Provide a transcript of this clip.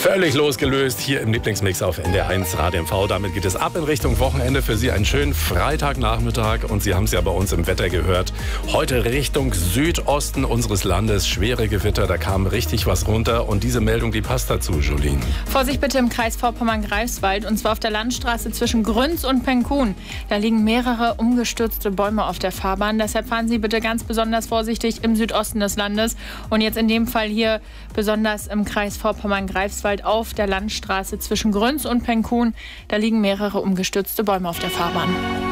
Völlig losgelöst hier im Lieblingsmix auf NDR1 Radio MV. Damit geht es ab in Richtung Wochenende. Für Sie einen schönen Freitagnachmittag. Und Sie haben es ja bei uns im Wetter gehört. Heute Richtung Südosten unseres Landes. Schwere Gewitter, da kam richtig was runter. Und diese Meldung, die passt dazu, Jolien. Vorsicht bitte im Kreis Vorpommern-Greifswald. Und zwar auf der Landstraße zwischen Grünz und Penkun. Da liegen mehrere umgestürzte Bäume auf der Fahrbahn. Deshalb fahren Sie bitte ganz besonders vorsichtig im Südosten des Landes. Und jetzt in dem Fall hier besonders im Kreis Vorpommern-Greifswald auf der Landstraße zwischen Grünz und Penkun. Da liegen mehrere umgestürzte Bäume auf der Fahrbahn.